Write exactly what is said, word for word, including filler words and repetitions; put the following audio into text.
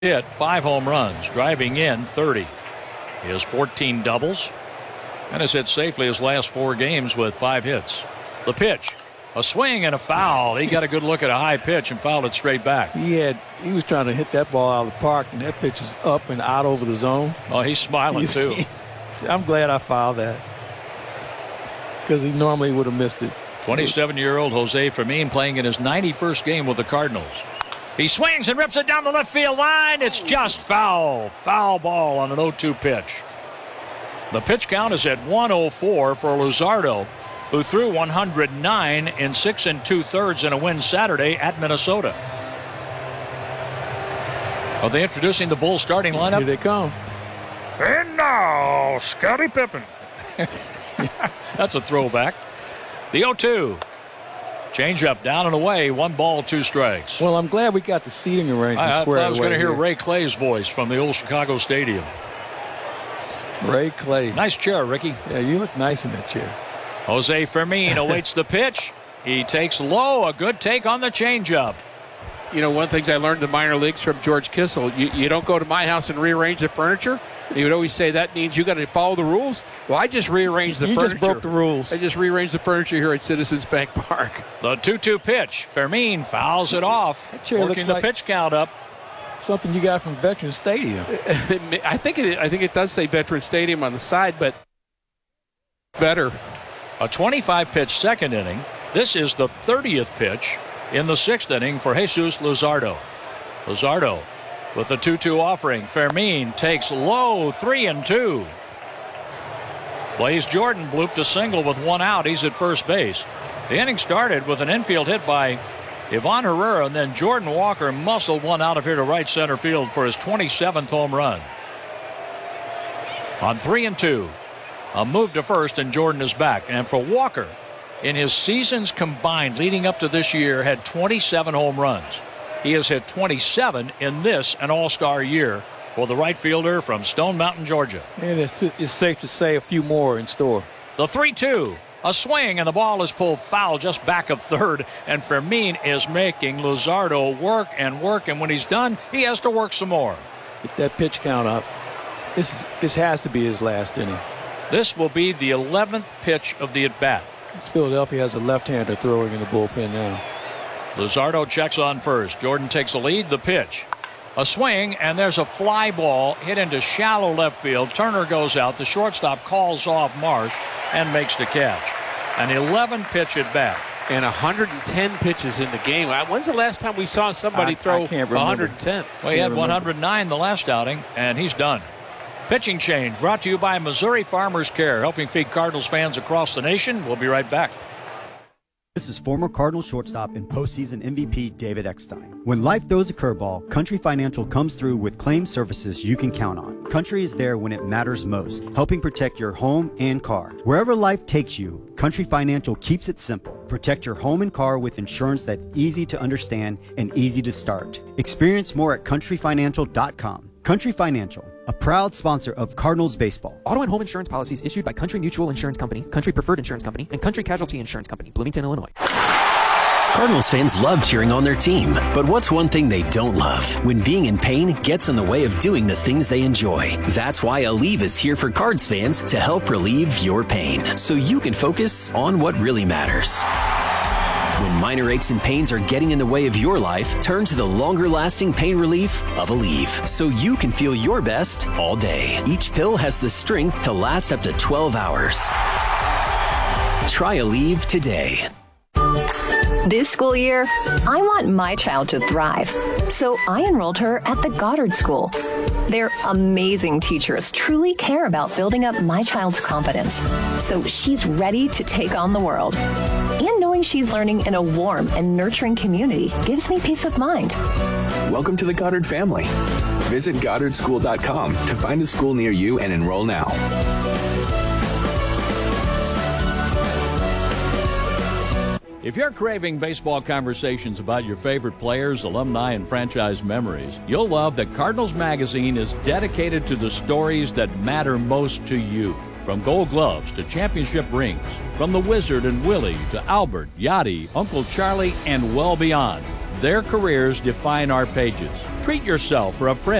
hit five home runs, driving in thirty. He has fourteen doubles and has hit safely his last four games with five hits. The pitch, a swing and a foul. He got a good look at a high pitch and fouled it straight back. He had, he was trying to hit that ball out of the park, and that pitch is up and out over the zone. Oh, he's smiling too. I'm glad I fouled that because he normally would have missed it. twenty-seven-year-old Jose Fermin playing in his ninety-first game with the Cardinals. He swings and rips it down the left field line. It's just foul. Foul ball on an oh two pitch. The pitch count is at one oh four for Luzardo, who threw one hundred nine in six and two-thirds in a win Saturday at Minnesota. Are they introducing the Bulls starting lineup? Here they come. And now, Scottie Pippen. That's a throwback. The oh two. Change up, down and away. One ball, two strikes. Well, I'm glad we got the seating arrangement I, I squared away. I was going to hear here. Ray Clay's voice from the old Chicago Stadium. Ray Clay. Nice chair, Ricky. Yeah, you look nice in that chair. Jose Fermin awaits the pitch. He takes low. A good take on the changeup. You know, one of the things I learned in the minor leagues from George Kissel, you, you don't go to my house and rearrange the furniture. He would always say that means you got to follow the rules. Well, I just rearranged the you furniture. You just broke the rules. I just rearranged the furniture here at Citizens Bank Park. The two two pitch. Fermin fouls it off. That chair working looks the like pitch count up. Something you got from Veterans Stadium. I think it. I think it does say Veterans Stadium on the side, but better. A twenty-five pitch second inning. This is the thirtieth pitch in the sixth inning for Jesus Luzardo. Luzardo with the two two offering. Fermin takes low, three and two. Blaze Jordan blooped a single with one out. He's at first base. The inning started with an infield hit by Ivan Herrera, and then Jordan Walker muscled one out of here to right center field for his twenty-seventh home run. On three and two, a move to first, and Jordan is back. And for Walker, in his seasons combined leading up to this year, had twenty-seven home runs. He has hit twenty-seven in this an all-star year for the right fielder from Stone Mountain, Georgia. And it's, it's safe to say a few more in store. The three two. A swing, and the ball is pulled foul just back of third. And Fermin is making Luzardo work and work. And when he's done, he has to work some more. Get that pitch count up. This, is, this has to be his last inning. This will be the eleventh pitch of the at-bat. This Philadelphia has a left-hander throwing in the bullpen now. Luzardo checks on first. Jordan takes a lead. The pitch. A swing, and there's a fly ball hit into shallow left field. Turner goes out. The shortstop calls off Marsh and makes the catch. An eleven pitch at bat. And one hundred ten pitches in the game. When's the last time we saw somebody I, throw I can't one hundred ten? Well, he had one hundred nine the last outing, and he's done. Pitching change brought to you by Missouri Farmers Care, helping feed Cardinals fans across the nation. We'll be right back. This is former Cardinals shortstop and postseason M V P David Eckstein. When life throws a curveball, Country Financial comes through with claim services you can count on. Country is there when it matters most, helping protect your home and car. Wherever life takes you, Country Financial keeps it simple. Protect your home and car with insurance that's easy to understand and easy to start. Experience more at country financial dot com. Country Financial, a proud sponsor of Cardinals baseball. Auto and home insurance policies issued by Country Mutual Insurance Company, Country Preferred Insurance Company, and Country Casualty Insurance Company, Bloomington, Illinois. Cardinals fans love cheering on their team, but what's one thing they don't love? When being in pain gets in the way of doing the things they enjoy. That's why Aleve is here for Cards fans to help relieve your pain, so you can focus on what really matters. When minor aches and pains are getting in the way of your life, turn to the longer-lasting pain relief of Aleve, so you can feel your best all day. Each pill has the strength to last up to twelve hours. Try Aleve today. This school year, I want my child to thrive, so I enrolled her at the Goddard School. Their amazing teachers truly care about building up my child's confidence, so she's ready to take on the world. And knowing she's learning in a warm and nurturing community gives me peace of mind. Welcome to the Goddard family. Visit goddard school dot com to find a school near you and enroll now. If you're craving baseball conversations about your favorite players, alumni, and franchise memories, you'll love that Cardinals Magazine is dedicated to the stories that matter most to you. From Gold Gloves to championship rings, from the Wizard and Willie to Albert, Yachty, Uncle Charlie, and well beyond. Their careers define our pages. Treat treat yourself or a friend